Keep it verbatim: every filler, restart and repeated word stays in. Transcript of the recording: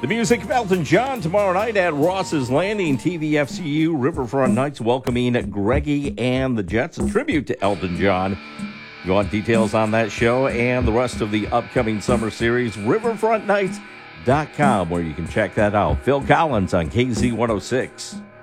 The music of Elton John tomorrow night at Ross's Landing. T V F C U Riverfront Nights welcoming Greggy and the Jets, a tribute to Elton John. You want details on that show and the rest of the upcoming summer series, riverfront nights dot com, where you can check that out. Phil Collins on K Z one oh six.